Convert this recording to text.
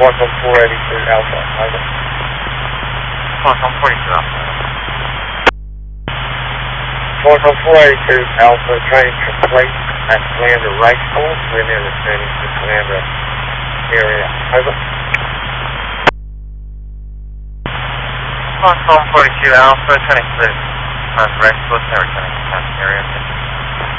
Quantum 482 Alpha, over. Quantum 42 Alpha. Quantum 482 Alpha, training complete at Caloundra Race Course. We're now returning to Caloundra area, over. Quantum 42 Alpha, training complete at Race Course, now returning to area.